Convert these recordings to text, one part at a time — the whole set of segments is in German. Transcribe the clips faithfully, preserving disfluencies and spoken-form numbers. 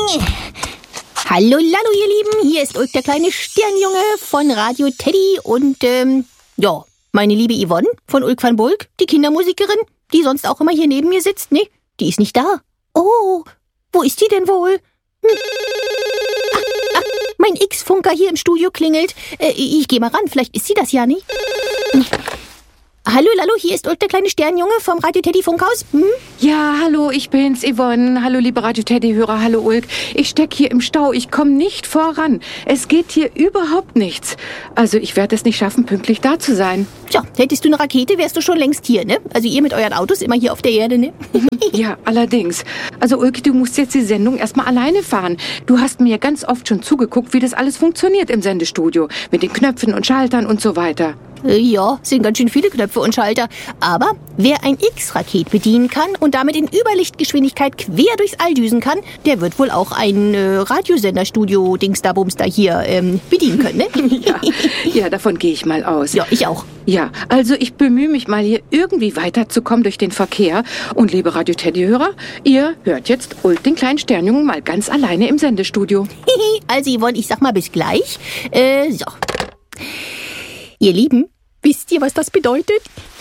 Hallo, hallo ihr Lieben, hier ist Ulk, der kleine Sternjunge von Radio Teddy und, ähm, ja, meine liebe Yvonne von Ulk van Bulk, die Kindermusikerin, die sonst auch immer hier neben mir sitzt, ne? Die ist nicht da. Oh, wo ist die denn wohl? Hm. Ah, ah, mein X-Funker hier im Studio klingelt. Äh, ich geh mal ran, vielleicht ist sie das ja nicht. Hm. Hallo, hallo, hier ist Ulk, der kleine Sternjunge vom Radio Teddy Funkhaus. Hm? Ja, hallo, ich bin's, Yvonne. Hallo, liebe Radio Teddy-Hörer, hallo Ulk. Ich steck hier im Stau, ich komme nicht voran. Es geht hier überhaupt nichts. Also ich werde es nicht schaffen, pünktlich da zu sein. Tja, hättest du eine Rakete, wärst du schon längst hier, ne? Also ihr mit euren Autos immer hier auf der Erde, ne? Ja, allerdings. Also Ulk, du musst jetzt die Sendung erstmal alleine fahren. Du hast mir ja ganz oft schon zugeguckt, wie das alles funktioniert im Sendestudio. Mit den Knöpfen und Schaltern und so weiter. Ja, sind ganz schön viele Knöpfe und Schalter. Aber wer ein X-Raket bedienen kann und damit in Überlichtgeschwindigkeit quer durchs All düsen kann, der wird wohl auch ein äh, Radiosenderstudio Dingsda-Bumsda hier ähm, bedienen können, ne? Ja, ja, davon gehe ich mal aus. Ja, ich auch. Ja, also ich bemühe mich mal hier irgendwie weiterzukommen durch den Verkehr. Und liebe Radio Teddy-Hörer, ihr hört jetzt Ulk, den kleinen Sternjungen, mal ganz alleine im Sendestudio. Also Yvonne, ich sag mal bis gleich. Äh, so. Ihr Lieben, wisst ihr, was das bedeutet?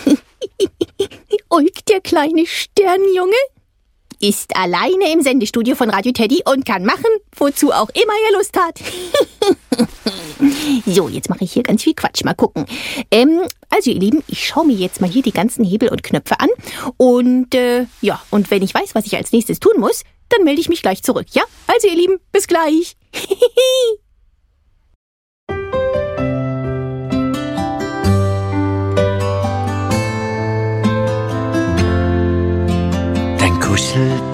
Ulk, der kleine Sternjunge, ist alleine im Sendestudio von Radio Teddy und kann machen, wozu auch immer er Lust hat. So, jetzt mache ich hier ganz viel Quatsch. Mal gucken. Ähm, also ihr Lieben, ich schaue mir jetzt mal hier die ganzen Hebel und Knöpfe an. Und äh, ja, und wenn ich weiß, was ich als nächstes tun muss, dann melde ich mich gleich zurück. Ja, also ihr Lieben, bis gleich. Kuschel